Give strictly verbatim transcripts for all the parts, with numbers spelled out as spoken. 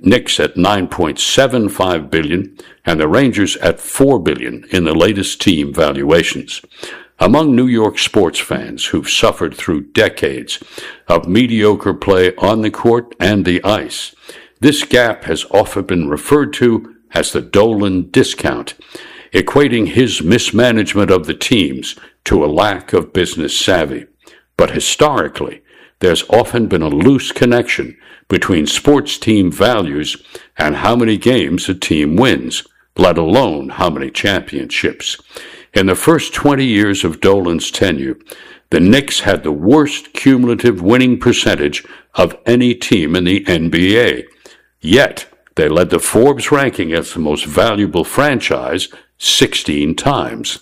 Knicks at nine point seven five billion dollars, and the Rangers at four billion dollars in the latest team valuations. Among New York sports fans who've suffered through decades of mediocre play on the court and the ice, this gap has often been referred to as the Dolan discount, equating his mismanagement of the teams to a lack of business savvy. But historically, there's often been a loose connection between sports team values and how many games a team wins, let alone how many championships. In the first twenty years of Dolan's tenure, the Knicks had the worst cumulative winning percentage of any team in the N B A. Yet, they led the Forbes ranking as the most valuable franchise sixteen times.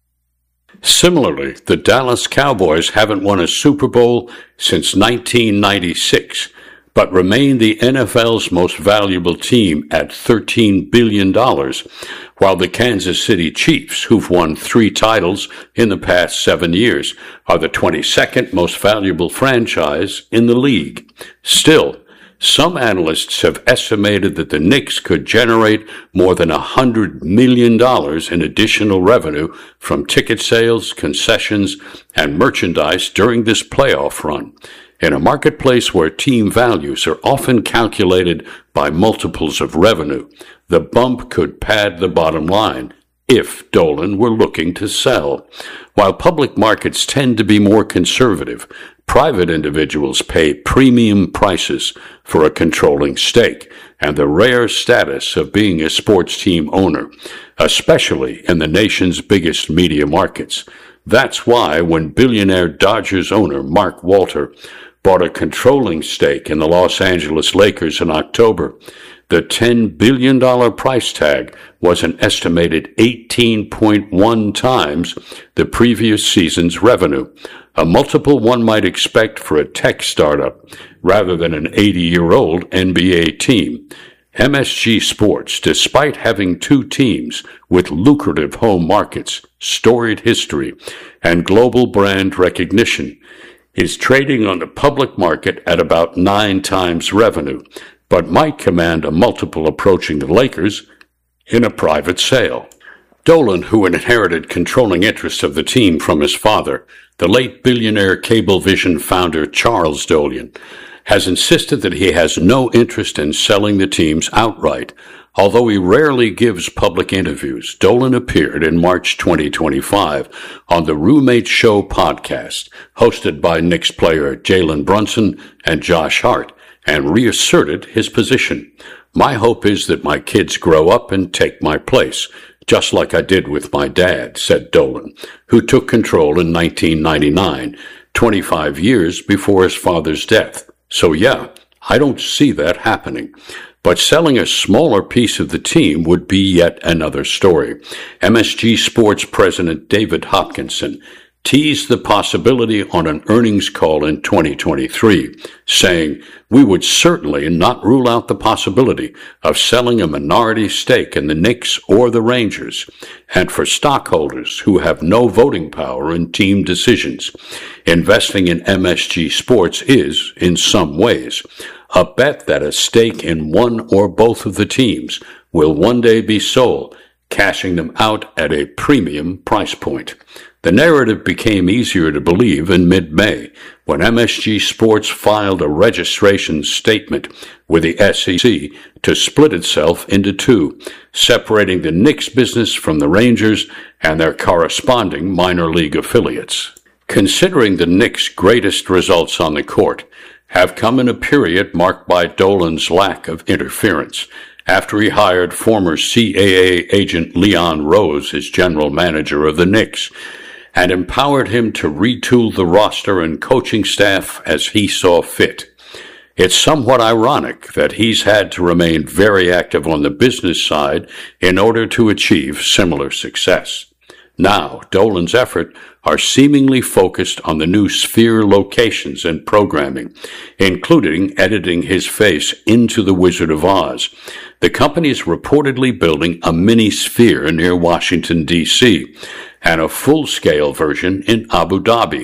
Similarly, the Dallas Cowboys haven't won a Super Bowl since nineteen ninety-six, but remain the N F L's most valuable team at thirteen billion dollars, while the Kansas City Chiefs, who've won three titles in the past seven years, are the twenty-second most valuable franchise in the league. Still, some analysts have estimated that the Knicks could generate more than one hundred million dollars in additional revenue from ticket sales, concessions, and merchandise during this playoff run. In a marketplace where team values are often calculated by multiples of revenue, the bump could pad the bottom line if Dolan were looking to sell. While public markets tend to be more conservative, private individuals pay premium prices for a controlling stake and the rare status of being a sports team owner, especially in the nation's biggest media markets. That's why when billionaire Dodgers owner Mark Walter bought a controlling stake in the Los Angeles Lakers in October, the ten billion dollars price tag was an estimated eighteen point one times the previous season's revenue, a multiple one might expect for a tech startup rather than an eighty-year-old N B A team. M S G Sports, despite having two teams with lucrative home markets, storied history, and global brand recognition, is trading on the public market at about nine times revenue, but might command a multiple approaching the Lakers in a private sale. Dolan, who inherited controlling interest of the team from his father, the late billionaire Cablevision founder Charles Dolan, has insisted that he has no interest in selling the teams outright. Although he rarely gives public interviews, Dolan appeared in March twenty twenty-five on the Roommate Show podcast, hosted by Knicks player Jalen Brunson and Josh Hart, and reasserted his position. My hope is that my kids grow up and take my place, just like I did with my dad, said Dolan, who took control in nineteen ninety-nine, twenty-five years before his father's death. So yeah, I don't see that happening. But selling a smaller piece of the team would be yet another story. M S G Sports President David Hopkinson teased the possibility on an earnings call in twenty twenty-three, saying, "We would certainly not rule out the possibility of selling a minority stake in the Knicks or the Rangers, and for stockholders who have no voting power in team decisions, investing in M S G Sports is, in some ways, a bet that a stake in one or both of the teams will one day be sold, cashing them out at a premium price point." The narrative became easier to believe in mid-May when M S G Sports filed a registration statement with the S E C to split itself into two, separating the Knicks business from the Rangers and their corresponding minor league affiliates. Considering the Knicks' greatest results on the court have come in a period marked by Dolan's lack of interference, after he hired former C A A agent Leon Rose as general manager of the Knicks, and empowered him to retool the roster and coaching staff as he saw fit. It's somewhat ironic that he's had to remain very active on the business side in order to achieve similar success. Now, Dolan's efforts are seemingly focused on the new Sphere locations and programming, including editing his face into the Wizard of Oz. The company is reportedly building a mini Sphere near Washington, D C, and a full-scale version in Abu Dhabi,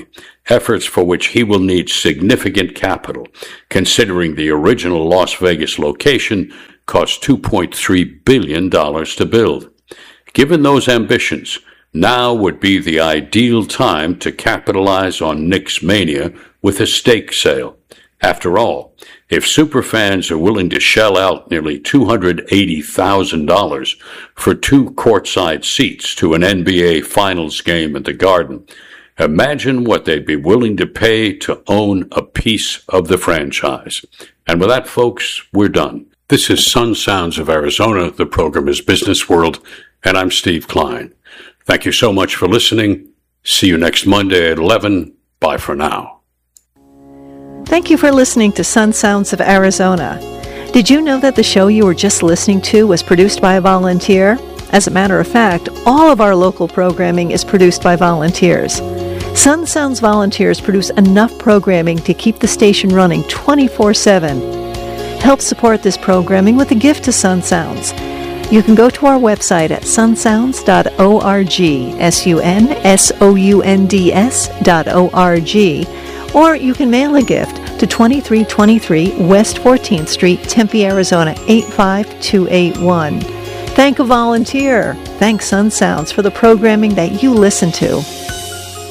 efforts for which he will need significant capital, considering the original Las Vegas location cost two point three billion dollars to build. Given those ambitions, now would be the ideal time to capitalize on Knicks mania with a stake sale. After all, if superfans are willing to shell out nearly two hundred eighty thousand dollars for two courtside seats to an N B A Finals game at the Garden, imagine what they'd be willing to pay to own a piece of the franchise. And with that, folks, we're done. This is Sun Sounds of Arizona. The program is Business World, and I'm Steve Klein. Thank you so much for listening. See you next Monday at eleven. Bye for now. Thank you for listening to Sun Sounds of Arizona. Did you know that the show you were just listening to was produced by a volunteer? As a matter of fact, all of our local programming is produced by volunteers. Sun Sounds volunteers produce enough programming to keep the station running twenty-four seven. Help support this programming with a gift to Sun Sounds. You can go to our website at sun sounds dot org, S U N S O U N D S dot O R G, or you can mail a gift to twenty-three twenty-three West fourteenth Street, Tempe, Arizona, eight five two eight one. Thank a volunteer. Thank Sun Sounds for the programming that you listen to.